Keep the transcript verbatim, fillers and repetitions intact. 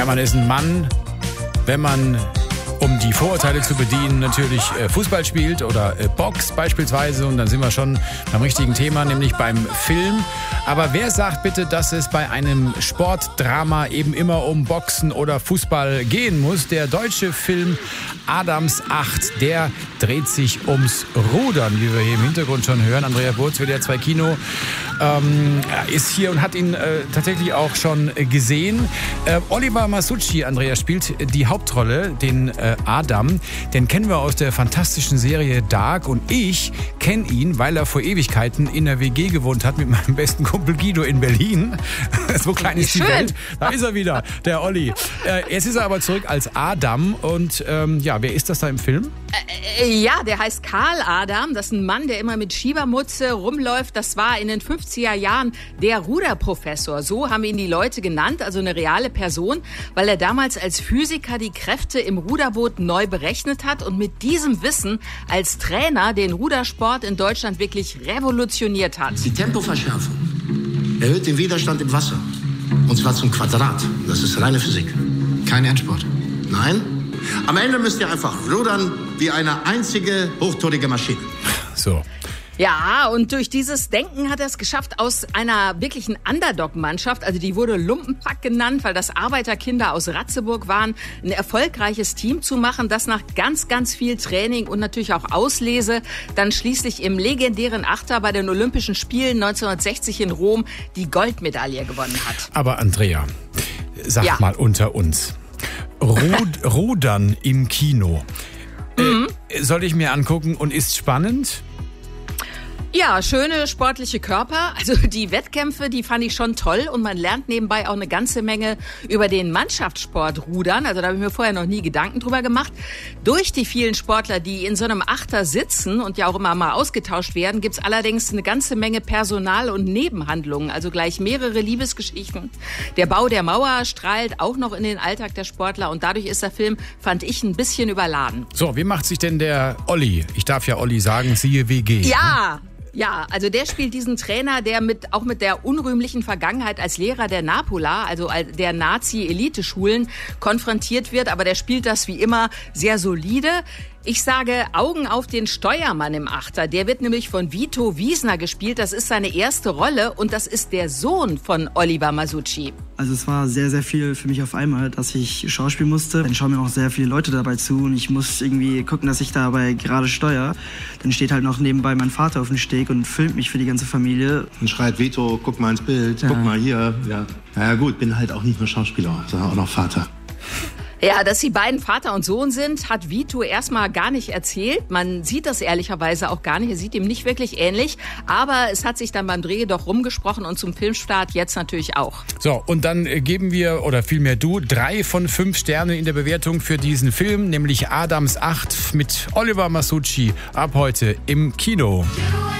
Ja, man ist ein Mann, wenn man, um die Vorurteile zu bedienen, natürlich äh, Fußball spielt oder äh, Box beispielsweise. Und dann sind wir schon beim richtigen Thema, nämlich beim Film. Aber wer sagt bitte, dass es bei einem Sportdrama eben immer um Boxen oder Fußball gehen muss? Der deutsche Film Adams acht, der dreht sich ums Rudern, wie wir hier im Hintergrund schon hören. Andrea Burz, W D R zwei Kino, ähm, ist hier und hat ihn äh, tatsächlich auch schon gesehen. Äh, Oliver Masucci, Andrea, spielt die Hauptrolle, den äh, Adam. Den kennen wir aus der fantastischen Serie Dark. Und ich kenne ihn, weil er vor Ewigkeiten in der W G gewohnt hat mit meinem besten Kumpel Guido in Berlin. So klein ist die Schön. Welt. Da ist er wieder, der Olli. Äh, jetzt ist er aber zurück als Adam. Und ähm, ja, wer ist das da im Film? Äh, ja, der heißt Karl Adam. Das ist ein Mann, der immer mit Schiebermutze rumläuft. Das war in den fünfziger Jahren der Ruderprofessor. So haben ihn die Leute genannt, also eine reale Person, weil er damals als Physiker die Kräfte im Ruderboot neu berechnet hat und mit diesem Wissen als Trainer den Rudersport in Deutschland wirklich revolutioniert hat. Die Tempoverschärfung erhöht den Widerstand im Wasser. Und zwar zum Quadrat. Das ist reine Physik. Kein Endspurt. Nein. Am Ende müsst ihr einfach rudern wie eine einzige hochtorige Maschine. So. Ja, und durch dieses Denken hat er es geschafft, aus einer wirklichen Underdog-Mannschaft, also die wurde Lumpenpack genannt, weil das Arbeiterkinder aus Ratzeburg waren, ein erfolgreiches Team zu machen, das nach ganz, ganz viel Training und natürlich auch Auslese dann schließlich im legendären Achter bei den Olympischen Spielen neunzehnhundertsechzig in Rom die Goldmedaille gewonnen hat. Aber Andrea, sag Ja. mal unter uns. Rud- Rudern im Kino. Mhm. Äh, soll ich mir angucken und ist spannend? Ja, schöne sportliche Körper. Also die Wettkämpfe, die fand ich schon toll und man lernt nebenbei auch eine ganze Menge über den Mannschaftssport Rudern. Also da habe ich mir vorher noch nie Gedanken drüber gemacht. Durch die vielen Sportler, die in so einem Achter sitzen und ja auch immer mal ausgetauscht werden, gibt's allerdings eine ganze Menge Personal- und Nebenhandlungen, also gleich mehrere Liebesgeschichten. Der Bau der Mauer strahlt auch noch in den Alltag der Sportler und dadurch ist der Film, fand ich, ein bisschen überladen. So, wie macht sich denn der Olli? Ich darf ja Olli sagen, siehe W G. Ja! Ja, also der spielt diesen Trainer, der mit auch mit der unrühmlichen Vergangenheit als Lehrer der Napola, also der Nazi-Elite-Schulen, konfrontiert wird. Aber der spielt das wie immer sehr solide. Ich sage Augen auf den Steuermann im Achter. Der wird nämlich von Vito Wiesner gespielt. Das ist seine erste Rolle und das ist der Sohn von Oliver Masucci. Also es war sehr, sehr viel für mich auf einmal, dass ich schauspielen musste. Dann schauen mir auch sehr viele Leute dabei zu und ich muss irgendwie gucken, dass ich dabei gerade steuere. Dann steht halt noch nebenbei mein Vater auf dem Steg und filmt mich für die ganze Familie. Und schreit Vito, guck mal ins Bild, Ja. guck mal hier. Ja. Na ja gut, bin halt auch nicht nur Schauspieler, sondern auch noch Vater. Ja, dass die beiden Vater und Sohn sind, hat Vito erstmal gar nicht erzählt. Man sieht das ehrlicherweise auch gar nicht. Er sieht ihm nicht wirklich ähnlich. Aber es hat sich dann beim Dreh doch rumgesprochen und zum Filmstart jetzt natürlich auch. So, und dann äh, geben wir, oder vielmehr du, drei von fünf Sternen in der Bewertung für diesen Film, nämlich Adams acht mit Oliver Masucci ab heute im Kino.